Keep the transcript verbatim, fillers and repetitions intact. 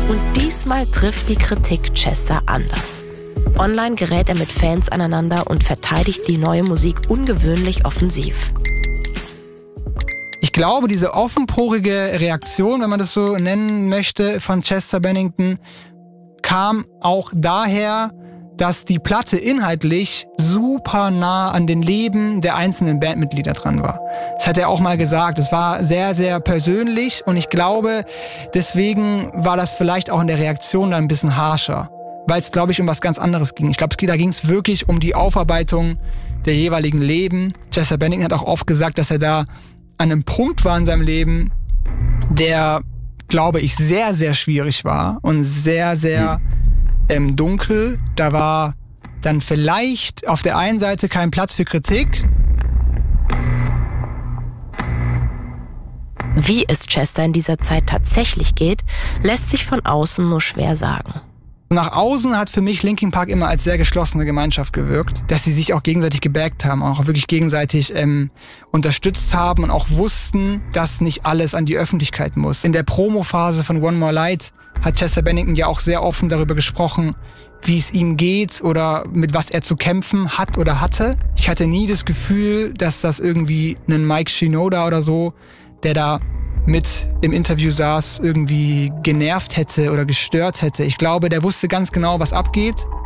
Und diesmal trifft die Kritik Chester anders. Online gerät er mit Fans aneinander und verteidigt die neue Musik ungewöhnlich offensiv. Ich glaube, diese offenporige Reaktion, wenn man das so nennen möchte, von Chester Bennington, kam auch daher, dass die Platte inhaltlich super nah an den Leben der einzelnen Bandmitglieder dran war. Das hat er auch mal gesagt. Es war sehr, sehr persönlich und ich glaube, deswegen war das vielleicht auch in der Reaktion dann ein bisschen harscher, weil es, glaube ich, um was ganz anderes ging. Ich glaube, da ging es wirklich um die Aufarbeitung der jeweiligen Leben. Chester Bennington hat auch oft gesagt, dass er da an einem Punkt war in seinem Leben, der, glaube ich, sehr, sehr schwierig war und sehr, sehr ähm, dunkel. Da war dann vielleicht auf der einen Seite kein Platz für Kritik. Wie es Chester in dieser Zeit tatsächlich geht, lässt sich von außen nur schwer sagen. Nach außen hat für mich Linkin Park immer als sehr geschlossene Gemeinschaft gewirkt, dass sie sich auch gegenseitig gebackt haben, auch wirklich gegenseitig ähm, unterstützt haben und auch wussten, dass nicht alles an die Öffentlichkeit muss. In der Promophase von One More Light hat Chester Bennington ja auch sehr offen darüber gesprochen, wie es ihm geht oder mit was er zu kämpfen hat oder hatte. Ich hatte nie das Gefühl, dass das irgendwie einen Mike Shinoda oder so, der da mit im Interview saß, irgendwie genervt hätte oder gestört hätte. Ich glaube, der wusste ganz genau, was abgeht.